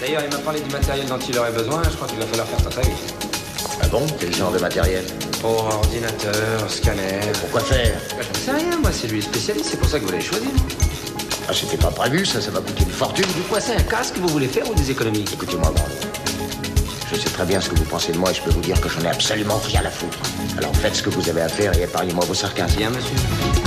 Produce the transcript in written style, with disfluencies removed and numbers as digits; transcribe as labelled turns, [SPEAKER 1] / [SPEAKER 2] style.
[SPEAKER 1] D'ailleurs, il m'a parlé du matériel dont il aurait besoin. Je crois qu'il va falloir faire ça très vite.
[SPEAKER 2] Ah bon? Quel genre de matériel?
[SPEAKER 1] Oh, ordinateur, scanner...
[SPEAKER 2] Pourquoi faire?
[SPEAKER 1] J'en sais rien, moi. C'est lui le spécialiste. C'est pour ça que vous l'avez choisi.
[SPEAKER 2] Ah, c'était pas prévu, ça va coûter une fortune.
[SPEAKER 1] Dites-moi, c'est un casque que vous voulez faire ou des économies?
[SPEAKER 2] Écoutez-moi, Brando. Je sais très bien ce que vous pensez de moi et je peux vous dire que j'en ai absolument rien à foutre. Alors faites ce que vous avez à faire et épargnez-moi vos sarcasmes.
[SPEAKER 1] Bien, monsieur.